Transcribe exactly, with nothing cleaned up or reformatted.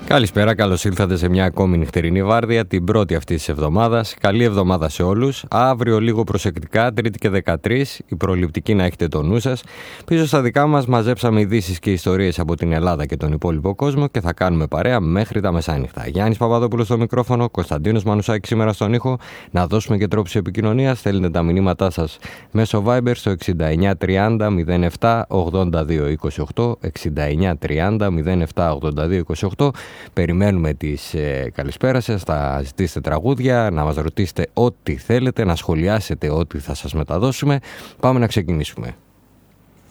Καλησπέρα, καλώς ήλθατε σε μια ακόμη νυχτερινή βάρδια, την πρώτη αυτής της εβδομάδας. Καλή εβδομάδα σε όλους. Αύριο λίγο προσεκτικά, Τρίτη και δεκατρείς, η προληπτική να έχετε το νου σας. Πίσω στα δικά μας μαζέψαμε ειδήσεις και ιστορίες από την Ελλάδα και τον υπόλοιπο κόσμο και θα κάνουμε παρέα μέχρι τα μεσάνυχτα. Γιάννης Παπαδόπουλος στο μικρόφωνο, Κωνσταντίνος Μανουσάκης σήμερα στον ήχο. Να δώσουμε και τρόπους επικοινωνίας. Στέλνετε τα μηνύματά σας μέσω Viber στο εξήντα εννιά τριάντα μηδέν επτά ογδόντα δύο είκοσι οκτώ, εξήντα εννιά τριάντα μηδέν επτά ογδόντα δύο είκοσι οκτώ. Περιμένουμε τις ε, καλησπέρα σας, θα ζητήσετε τραγούδια, να μας ρωτήσετε ό,τι θέλετε, να σχολιάσετε ό,τι θα σας μεταδώσουμε. Πάμε να ξεκινήσουμε.